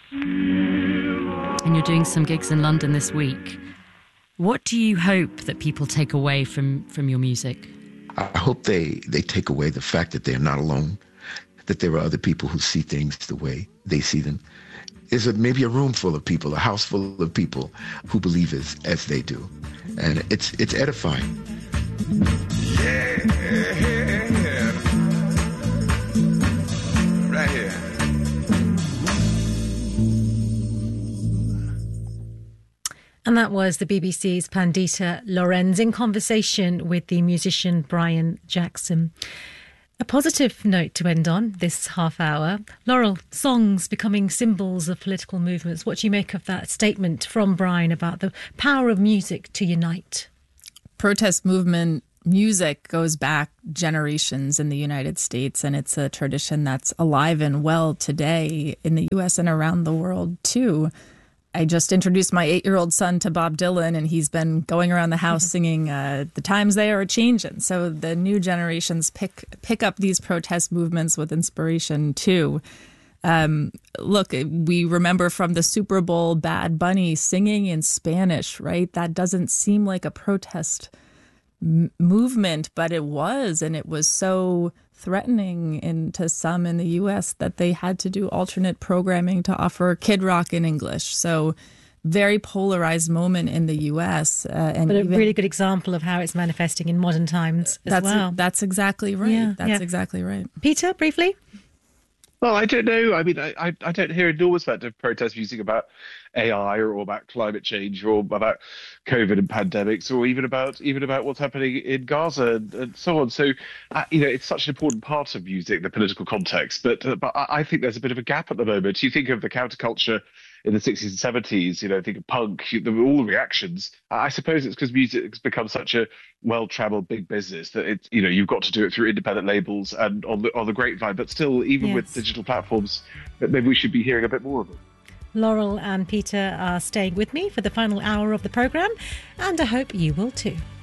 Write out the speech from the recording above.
And you're doing some gigs in London this week. What do you hope that people take away from your music? I hope they take away the fact that they're not alone, that there are other people who see things the way they see them. There's maybe a room full of people, a house full of people who believe as they do. And it's edifying. Yeah. Right here. And that was the BBC's Pandita Lorenz in conversation with the musician Brian Jackson. A positive note to end on this half hour. Laurel, songs becoming symbols of political movements. What do you make of that statement from Brian about the power of music to unite? Protest movement music goes back generations in the United States, and it's a tradition that's alive and well today in the U.S. and around the world, too. I just introduced my 8-year-old son to Bob Dylan, and he's been going around the house singing "The Times They Are A-Changin'." So the new generations pick up these protest movements with inspiration too. Look, we remember from the Super Bowl Bad Bunny singing in Spanish, right? That doesn't seem like a protest movement, but it was, and it was so threatening to some in the U.S. that they had to do alternate programming to offer Kid Rock in English. So very polarized moment in the U.S. But a really good example of how it's manifesting in modern times as well. That's exactly right. Exactly right. Peter, briefly? Well, I don't know. I mean, I don't hear enormous amount of protest music about AI or about climate change or about COVID and pandemics or even about what's happening in Gaza and so on. So, it's such an important part of music, the political context. But I think there's a bit of a gap at the moment. You think of the counterculture in the 60s and 70s, think of punk, all the reactions. I suppose it's because music has become such a well-traveled big business that you've got to do it through independent labels and on the grapevine. But still, even with digital platforms, maybe we should be hearing a bit more of it. Laurel and Peter are staying with me for the final hour of the programme, and I hope you will too.